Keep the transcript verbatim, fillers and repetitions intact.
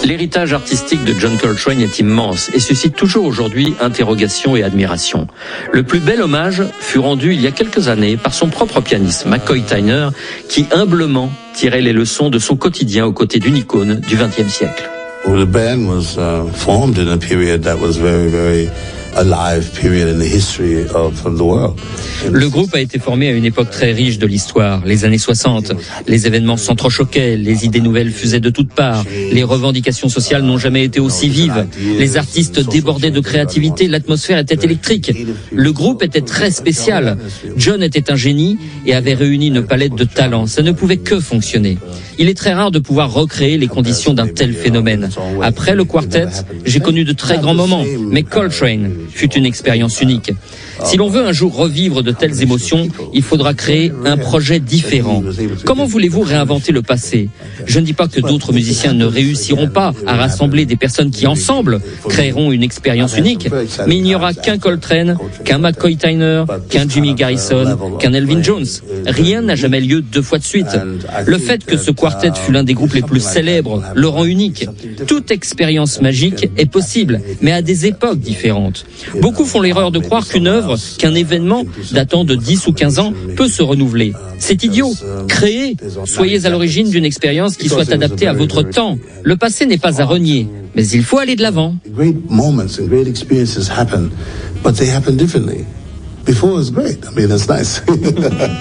L'héritage artistique de John Coltrane est immense et suscite toujours aujourd'hui interrogation et admiration. Le plus bel hommage fut rendu il y a quelques années par son propre pianiste, McCoy Tyner, qui humblement tirait les leçons de son quotidien aux côtés d'une icône du vingtième siècle. The band was uh, formed in a period that was very, very alive period in the history of, of the world. Le groupe a été formé à une époque très riche de l'histoire, les années soixante. Les événements s'entrechoquaient, les idées nouvelles fusaient de toutes parts, les revendications sociales n'ont jamais été aussi vives, les artistes débordaient de créativité, l'atmosphère était électrique. Le groupe était très spécial. John était un génie et avait réuni une palette de talents. Ça ne pouvait que fonctionner. Il est très rare de pouvoir recréer les conditions d'un tel phénomène. Après le quartet, j'ai connu de très grands moments, mais Coltrane fut une expérience unique. Si l'on veut un jour revivre de telles émotions, il faudra créer un projet différent. Comment voulez-vous réinventer le passé ? Je ne dis pas que d'autres musiciens ne réussiront pas à rassembler des personnes qui, ensemble, créeront une expérience unique, mais il n'y aura qu'un Coltrane, qu'un McCoy Tyner, qu'un Jimmy Garrison, qu'un Elvin Jones. Rien n'a jamais lieu deux fois de suite. Le fait que ce quartet fut l'un des groupes les plus célèbres le rend unique. Toute expérience magique est possible, mais à des époques différentes. Beaucoup font l'erreur de croire qu'une œuvre, qu'un événement datant de dix ou quinze ans peut se renouveler. C'est idiot. Créez, soyez à l'origine d'une expérience qui soit adaptée à votre temps. Le passé n'est pas à renier, mais il faut aller de l'avant. Great moments and great experiences happen, but they happen differently. Before was great. I mean, that's nice.